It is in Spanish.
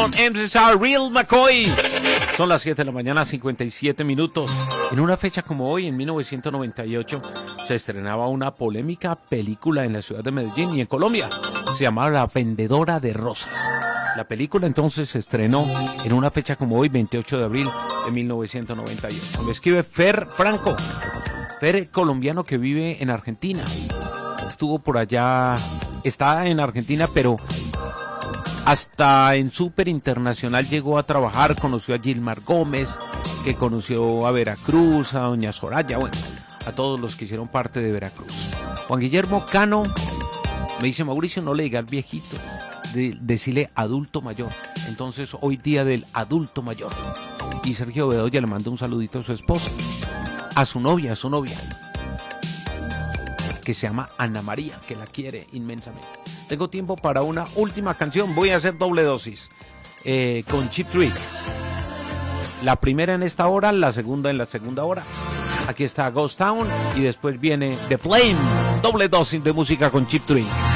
con MCR Real McCoy. Son las 7 de la mañana, 57 minutos. En una fecha como hoy, en 1998, se estrenaba una polémica película en la ciudad de Medellín y en Colombia. Se llamaba La Vendedora de Rosas. La película entonces se estrenó en una fecha como hoy, 28 de abril de 1998. Me escribe Fer Franco. Fer, colombiano que vive en Argentina. Estuvo por allá, está en Argentina, pero hasta en Super Internacional llegó a trabajar, conoció a Gilmar Gómez, que conoció a Veracruz, a Doña Soraya, bueno, a todos los que hicieron parte de Veracruz. Juan Guillermo Cano me dice, Mauricio, no le digas viejito, decirle adulto mayor. Entonces, hoy día del adulto mayor. Y Sergio Bedoya le manda un saludito a su esposa, a su novia, que se llama Ana María, que la quiere inmensamente. Tengo tiempo para una última canción. Voy a hacer doble dosis con Cheap Trick. La primera en esta hora, la segunda en la segunda hora. Aquí está Ghost Town y después viene The Flame. Doble dosis de música con Cheap Trick.